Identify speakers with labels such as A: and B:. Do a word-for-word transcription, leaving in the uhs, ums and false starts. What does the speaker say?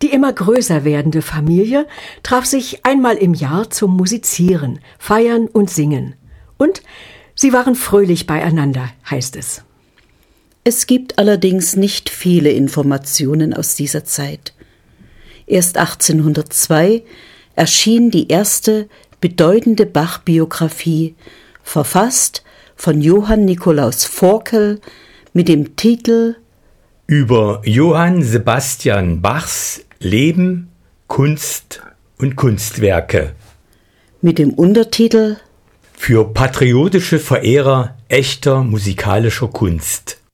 A: Die immer größer werdende Familie traf sich einmal im Jahr zum Musizieren, Feiern und Singen. Und sie waren fröhlich beieinander, heißt es.
B: Es gibt allerdings nicht viele Informationen aus dieser Zeit. Erst achtzehnhundertzwei erschien die erste bedeutende Bach-Biografie, verfasst von Johann Nikolaus Forkel mit dem Titel
C: Über Johann Sebastian Bachs Leben, Kunst und Kunstwerke.
B: Mit dem Untertitel
C: Für patriotische Verehrer echter musikalischer Kunst.